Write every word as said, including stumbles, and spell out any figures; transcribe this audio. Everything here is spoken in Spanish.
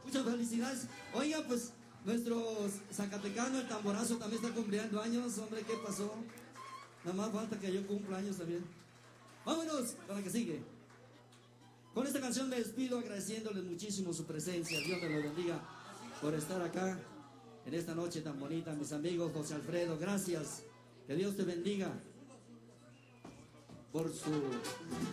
Muchas felicidades. Oiga, pues nuestro zacatecano, el tamborazo, también está cumpliendo años. Hombre, ¿qué pasó? Nada más falta que yo cumpla años también. Vámonos con la que sigue. Con esta canción me despido agradeciéndoles muchísimo su presencia. Dios me lo bendiga por estar acá en esta noche tan bonita. Mis amigos, José Alfredo, gracias. Que Dios te bendiga por su...